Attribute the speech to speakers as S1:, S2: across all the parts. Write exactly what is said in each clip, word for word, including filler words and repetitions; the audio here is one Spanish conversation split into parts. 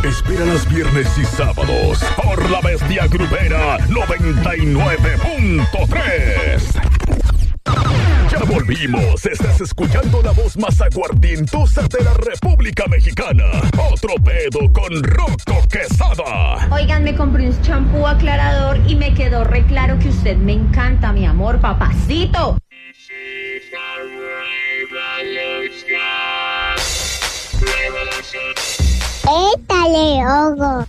S1: te espera los viernes y sábados por La Bestia Grupera noventa y nueve punto tres. Ya volvimos, estás escuchando la voz más aguardientosa de la República Mexicana. Otro pedo con Rocco Quezada.
S2: Oigan, me compré un champú aclarador y me quedó re claro que usted me encanta, mi amor, papacito.
S3: ¡Étale, Hugo!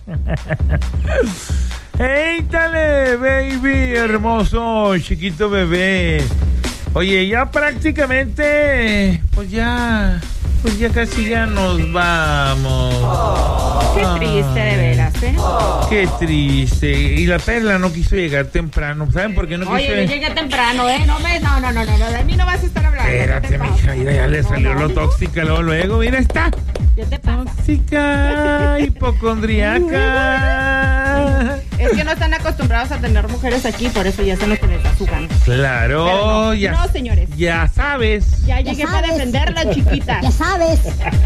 S4: ¡Étale, baby! Hermoso, chiquito bebé. Oye, ya prácticamente, pues ya, pues ya casi ya nos vamos.
S5: Oh, qué triste, de veras, ¿eh? Oh.
S4: Qué triste. Y la Perla no quiso llegar temprano. ¿Saben por qué no quiso?
S5: Oye, yo llegué temprano, ¿eh? No, me, no, no, no, no, de mí no vas a estar hablando.
S4: Espérate, mija, mira, ya le salió no, no, lo tóxica, luego, luego, mira, está.
S5: ¿Qué te pasa?
S4: Tóxica, hipocondriaca.
S5: Es que no están acostumbrados a tener mujeres aquí, por eso ya se lo que les da su gana.
S4: Claro,
S5: no,
S4: ya.
S5: No, señores.
S4: Ya sabes.
S5: Ya llegué para defenderla, chiquita.
S3: Ya sabes.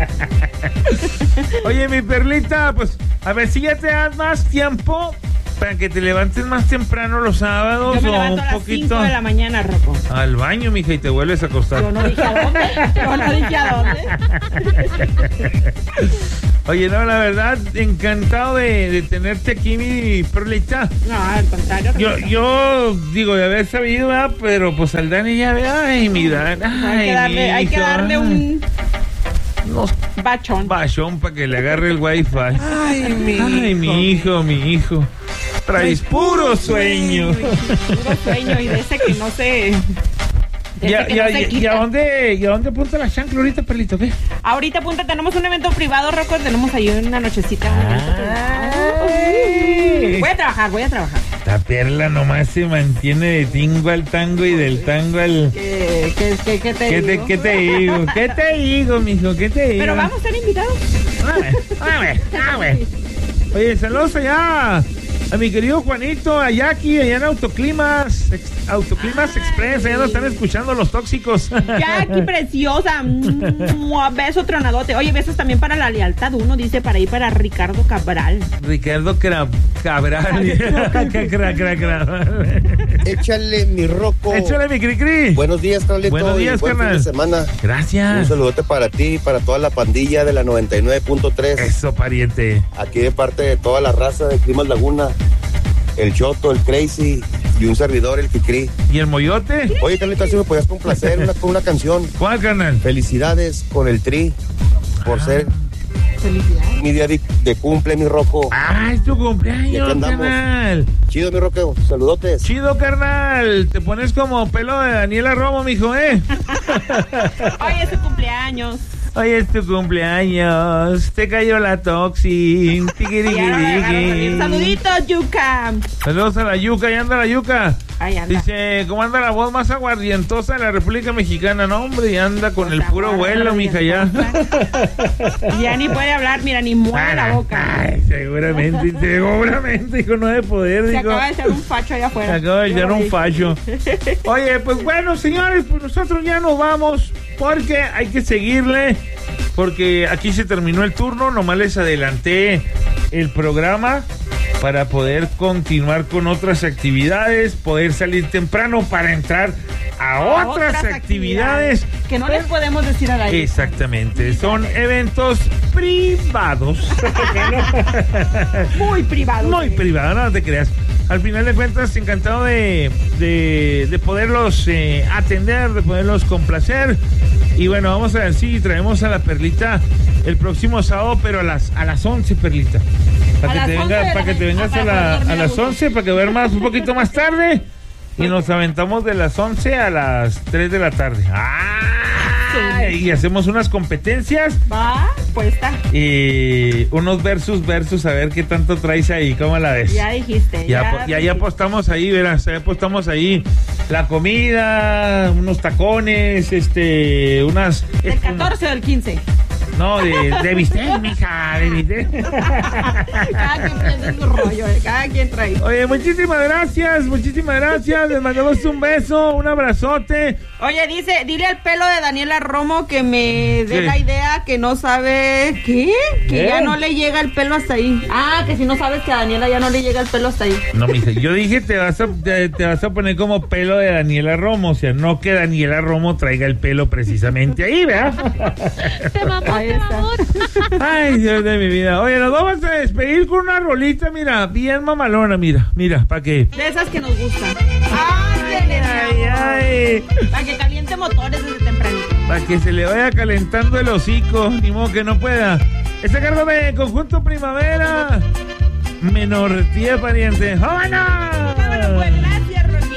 S4: Oye, mi Perlita, pues, a ver si ya te das más tiempo para que te levantes más temprano los sábados.
S5: Yo me
S4: o
S5: levanto
S4: un
S5: a las
S4: poquito
S5: cinco de la mañana, Rocco.
S4: Al baño, mija, y te vuelves a acostar.
S5: Yo no dije a dónde. Yo no dije a dónde.
S4: Oye, no, la verdad, encantado de, de tenerte aquí, mi Perlita.
S5: No, al contrario.
S4: Yo, yo digo, de haber sabido, ¿verdad? Pero pues al Dani ya ve, ay, mi Dani. Ay,
S5: hay que darle, hay que darle un...
S4: No,
S5: bachón.
S4: Bachón para que le agarre el wifi.
S5: Ay, mi
S4: Ay,
S5: hijo.
S4: mi hijo, mi hijo. Traes puro sueño.
S5: Puro sueño y de ese que no se...
S4: ¿Y a, no y, y a dónde, ¿Y a dónde apunta la chancla ahorita, Perlito? ¿Qué?
S5: Ahorita apunta, tenemos un evento privado, Rocco. Tenemos ahí una nochecita. Un
S4: Ay.
S5: Voy a trabajar, voy a trabajar.
S4: La Perla nomás se mantiene de tingo al tango y del tango al...
S5: ¿Qué, qué, qué, qué te
S4: ¿Qué
S5: digo?
S4: Te, ¿Qué te digo? ¿Qué te digo, mijo? ¿Qué te digo?
S5: Pero vamos a ser invitados.
S4: A ver, a ver, a ver. Oye, saludos allá a mi querido Juanito, a Jackie, allá en Autoclimas, ex, Autoclimas Ay. Express, allá nos están escuchando los tóxicos.
S5: Jackie, preciosa. Beso tronadote. Oye, besos también para la lealtad uno, dice para ir para Ricardo Cabral.
S4: Ricardo Cra Cabral.
S6: Échale mi Rocco.
S4: Échale mi Cricri.
S6: Buenos días, Carlito.
S4: Buenos días,
S6: buen
S4: carnal.
S6: fin de semana.
S4: Gracias.
S6: Un saludote para ti y para toda la pandilla de la noventa y nueve punto tres.
S4: Eso, pariente.
S6: Aquí de parte de toda la raza de Climas Laguna, el Choto, el Crazy y un servidor, el Kikri.
S4: ¿Y el Moyote?
S6: Oye, Carlito, si me podías complacer una, con una canción.
S4: ¿Cuál, carnal?
S6: Felicidades con el Tri por ah. ser
S5: Felicidades.
S6: Mi día de, de cumple, mi Rocco.
S4: Ah, es tu cumpleaños, carnal.
S6: Chido, mi Rocco. Saludotes.
S4: Chido, carnal. Te pones como pelo de Daniela Romo, mijo, ¿eh?
S5: Hoy es tu cumpleaños.
S4: Hoy es tu cumpleaños, te cayó la toxi.
S5: Saluditos, Yuca.
S4: Saludos a la Yuca, ahí anda la Yuca.
S5: Ahí anda.
S4: Dice, ¿cómo anda la voz más aguardientosa de la República Mexicana? No, hombre, y anda con pues el puro vuelo, mija, ya.
S5: Ya ni puede hablar, mira, ni mueve la boca.
S4: Ay, seguramente, seguramente, hijo, no de poder.
S5: Se
S4: digo,
S5: acaba de echar un facho allá afuera.
S4: Se acaba de echar un facho. Oye, pues bueno, señores, pues nosotros ya nos vamos porque hay que seguirle. Porque aquí se terminó el turno, nomás les adelanté el programa para poder continuar con otras actividades, poder salir temprano para entrar a, a otras, otras actividades, actividades
S5: que no les podemos decir a la gente.
S4: Exactamente, son eventos privados.
S5: Muy privados.
S4: Muy privados, no te creas. Al final de cuentas, encantado de, de, de poderlos eh, atender, de poderlos complacer. Y bueno, vamos a ver si traemos a la Perlita el próximo sábado, pero a las a las once, Perlita. Para que te venga, para que te vengas a, la, a las once, para que duermas un poquito más tarde. Y nos aventamos de las once a las tres de la tarde. ¡Ah! Y hacemos unas competencias.
S5: Va, pues está.
S4: Y unos versus, versus, a ver qué tanto traes ahí. ¿Cómo la ves?
S5: Ya dijiste.
S4: Ya, ya, ya apostamos ahí, verás. Ya apostamos ahí la comida, unos tacones, este, unas.
S5: ¿Del catorce o del quince?
S4: No, de, de bistec, mija, de bistec.
S5: Cada quien piensa en su rollo, eh, cada quien trae.
S4: Oye, muchísimas gracias, muchísimas gracias. Les mandamos un beso, un abrazote.
S5: Oye, dice, dile al pelo de Daniela Romo que me dé
S4: ¿Qué?
S5: la idea que no sabe... ¿Qué? Que
S4: ¿Qué?
S5: ya no le llega el pelo hasta ahí. Ah, que si no sabes que a Daniela ya no le llega el pelo hasta ahí.
S4: No, mija, yo dije te vas a te, te vas a poner como pelo de Daniela Romo, o sea, no que Daniela Romo traiga el pelo precisamente ahí, ¿verdad?
S2: Te mamó,
S5: Ahí
S2: te
S5: está.
S2: mamó.
S4: Ay, Dios de mi vida. Oye, nos vamos a despedir con una rolita, mira, bien mamalona, mira, mira, ¿para qué?
S5: De esas que nos gustan. Ándele,
S4: Ay, ay,
S5: para que caliente motores desde tempranito.
S4: para que se le vaya calentando el hocico, ni modo que no pueda. Este cargo de Conjunto Primavera, menor tía pariente. ¡Vámonos!
S5: Vámonos, pues,